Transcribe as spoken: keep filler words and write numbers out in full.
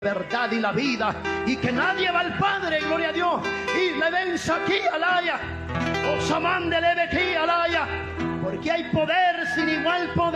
verdad y la vida, y que nadie va al Padre, gloria a Dios, y le venza aquí alaya, o samán de leve aquí alaya, porque hay poder sin igual poder.